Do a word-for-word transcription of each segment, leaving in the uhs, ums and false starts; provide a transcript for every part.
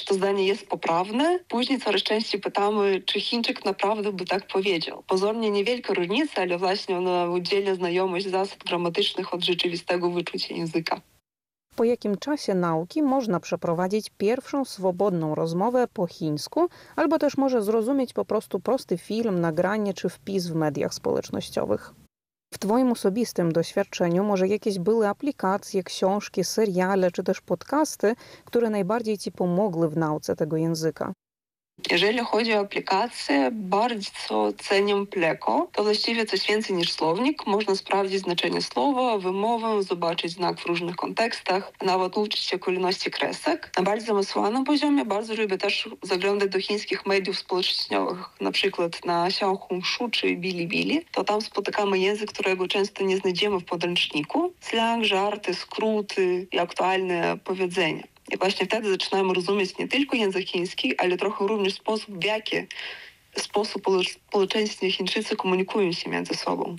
to zdanie jest poprawne. Później coraz częściej pytamy, czy Chińczyk naprawdę by tak powiedział. Pozornie niewielka różnica, ale właśnie ona oddziela znajomość zasad gramatycznych od rzeczywistego wyczucia języka. Po jakim czasie nauki można przeprowadzić pierwszą swobodną rozmowę po chińsku, albo też może zrozumieć po prostu prosty film, nagranie czy wpis w mediach społecznościowych? W Twoim osobistym doświadczeniu może jakieś były aplikacje, książki, seriale czy też podcasty, które najbardziej Ci pomogły w nauce tego języka? Jeżeli chodzi o aplikacje, bardzo cenię Pleco. To właściwie coś więcej niż słownik. Można sprawdzić znaczenie słowa, wymowę, zobaczyć znak w różnych kontekstach, nawet uczyć się kolejności kresek. Na bardziej zamysłowanym poziomie bardzo lubię też zaglądać do chińskich mediów społecznościowych, na przykład na Xiaohongshu czy Bilibili. To tam spotykamy język, którego często nie znajdziemy w podręczniku. Slang, żarty, skróty i aktualne powiedzenia. I właśnie wtedy zaczynamy rozumieć nie tylko język chiński, ale trochę również sposób, w jaki sposób społeczeństwo Chińczycy komunikują się między sobą.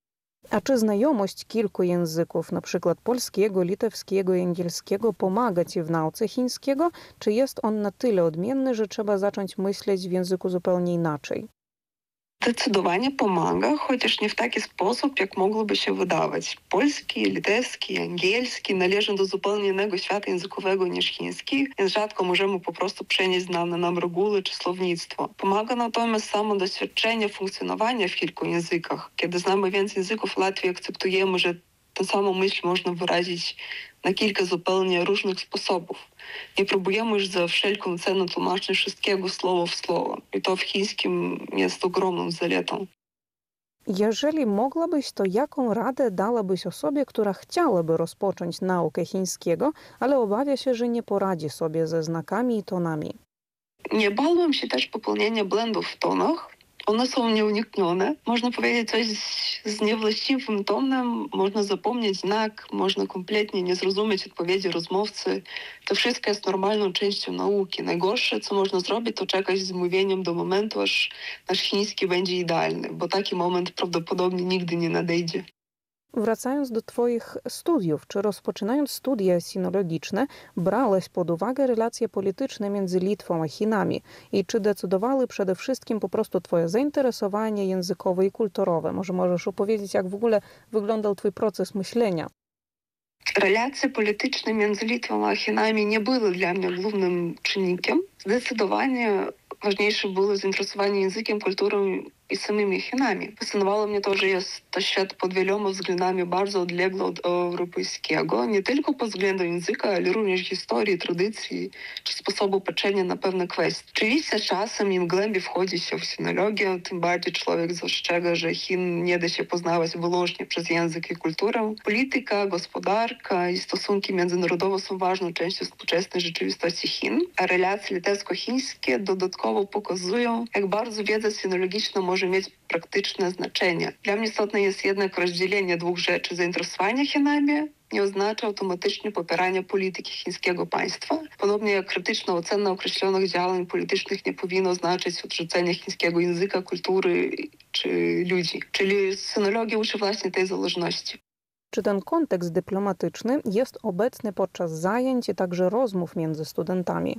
A czy znajomość kilku języków, na przykład polskiego, litewskiego i angielskiego, pomaga Ci w nauce chińskiego? Czy jest on na tyle odmienny, że trzeba zacząć myśleć w języku zupełnie inaczej? Zdecydowanie pomaga, chociaż nie w taki sposób, jak mogłoby się wydawać. Polski, litewski, angielski należą do zupełnie innego świata językowego niż chiński, więc rzadko możemy po prostu przenieść znane nam reguły czy słownictwo. Pomaga natomiast samo doświadczenie funkcjonowania w kilku językach. Kiedy znamy więcej języków, łatwiej akceptujemy, że tę samą myśl można wyrazić na kilka zupełnie różnych sposobów. Nie próbujemy już za wszelką cenę tłumaczyć wszystkiego słowo w słowo. I to w chińskim jest ogromną zaletą. Jeżeli mogłabyś, to jaką radę dałabyś osobie, która chciałaby rozpocząć naukę chińskiego, ale obawia się, że nie poradzi sobie ze znakami i tonami? Nie bałam się też popełnienia błędów w tonach. One są nieuniknione. Można powiedzieć coś z niewłaściwym tonem, można zapomnieć znak, można kompletnie nie zrozumieć odpowiedzi rozmówcy. To wszystko jest normalną częścią nauki. Najgorsze, co można zrobić, to czekać z mówieniem do momentu, aż nasz chiński będzie idealny, bo taki moment prawdopodobnie nigdy nie nadejdzie. Wracając do Twoich studiów, czy rozpoczynając studia sinologiczne, brałeś pod uwagę relacje polityczne między Litwą a Chinami i czy decydowały przede wszystkim po prostu Twoje zainteresowanie językowe i kulturowe? Może możesz opowiedzieć, jak w ogóle wyglądał Twój proces myślenia? Relacje polityczne między Litwą a Chinami nie były dla mnie głównym czynnikiem. Zdecydowanie ważniejsze było zainteresowanie językiem, kulturą i samymi Chinami. Fascynowało mnie to, że jest to świat pod wieloma względami bardzo odległy od europejskiego, nie tylko pod względem języka, ale również historii, tradycji czy sposobu patrzenia na pewne kwestie. Oczywiście czasem im głębiej wchodzi się w sinologię, tym bardziej człowiek zastrzega, że Chin nie da się poznawać wyłącznie przez język i kulturę. Polityka, gospodarka i stosunki międzynarodowe są ważną częścią współczesnej rzeczywistości Chin, a relacje litewsko-chińskie dodatkowo pokazują, jak bardzo wiedza sinologiczna może mieć praktyczne znaczenie. Dla mnie istotne jest jednak rozdzielenie dwóch rzeczy. Zainteresowanie Chinami nie oznacza automatycznie popierania polityki chińskiego państwa. Podobnie jak krytyczna ocena określonych działań politycznych nie powinno oznaczać odrzucenia chińskiego języka, kultury czy ludzi. Czyli synologia uczy właśnie tej zależności. Czy ten kontekst dyplomatyczny jest obecny podczas zajęć i także rozmów między studentami?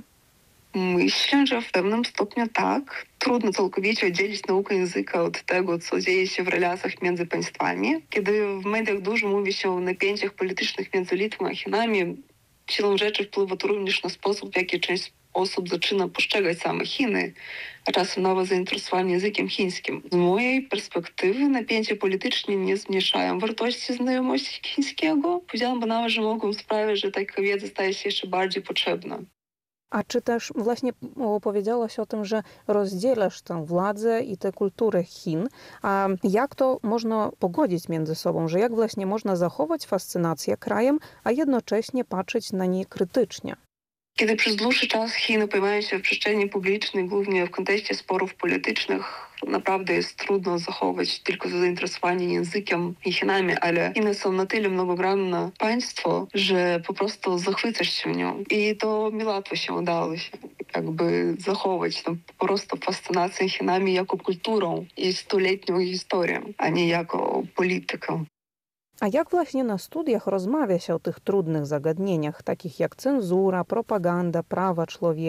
Myślę, że w pewnym stopniu tak. Trudno całkowicie oddzielić naukę języka od tego, co dzieje się w relacjach między państwami. Kiedy w mediach dużo mówi się o napięciach politycznych między Litwą a Chinami, siłą rzeczy wpływa to również na sposób, w jaki część osób zaczyna postrzegać same Chiny, a czasem nawet zainteresowanie językiem chińskim. Z mojej perspektywy napięcia polityczne nie zmniejszają wartości znajomości chińskiego. Powiedziałabym nawet, że mogą sprawić, że taka wiedza staje się jeszcze bardziej potrzebna. A czy też właśnie opowiedziałaś o tym, że rozdzielasz tę władzę i tę kulturę Chin, a jak to można pogodzić między sobą, że jak właśnie można zachować fascynację krajem, a jednocześnie patrzeć na nie krytycznie? Kiedy przez dłuższy czas Chiny pojawiają się w przestrzeni publicznej, głównie w kontekście sporów politycznych, naprawdę jest trudno zachować tylko zainteresowanie językiem i Chinami, ale Chiny są na tyle mnogogranne państwo, że po prostu zachwycasz się nią. I to mi łatwo się udało się jakby zachować tam po prostu fascynację Chinami jako kulturą i stuletnią historią, a nie jako polityką. A jak właśnie na studiach rozmawia się o tych trudnych zagadnieniach, takich jak cenzura, propaganda, prawa człowieka?